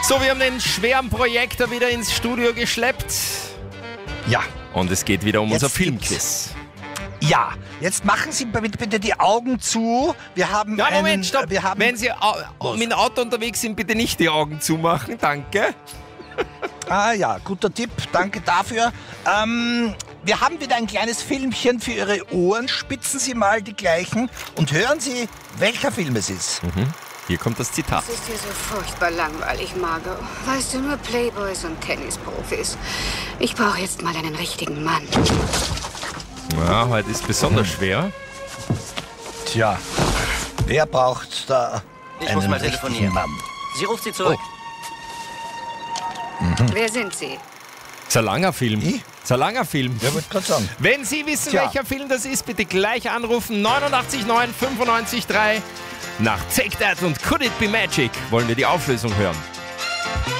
So, wir haben den schweren Projektor wieder ins Studio geschleppt. Ja. Und es geht wieder um Jetzt unser Filmquiz. Ja, jetzt machen Sie bitte die Augen zu. Wir haben Ja, Moment, stopp. Wir haben, Wenn Sie mit dem Auto unterwegs sind, bitte nicht die Augen zumachen. Danke. ja, guter Tipp. Danke dafür. Wir haben wieder ein kleines Filmchen für Ihre Ohren. Spitzen Sie mal die gleichen und hören Sie, welcher Film es ist. Hier kommt das Zitat. Es ist hier so furchtbar langweilig, Margot. Weißt du, nur Playboys und Tennisprofis. Ich brauche jetzt mal einen richtigen Mann. Ja, heute ist besonders schwer. Tja, wer braucht da Ich einen muss mal richtigen telefonieren. Mann? Sie ruft Sie zurück. Wer sind Sie? Ist ein langer Film. Ich? Ist ein langer Film. Ja, wollte gerade sagen. Wenn Sie wissen, Tja. welcher Film das ist, bitte gleich anrufen. 89 9 95 3. Nach Take That und Could It Be Magic wollen wir die Auflösung hören.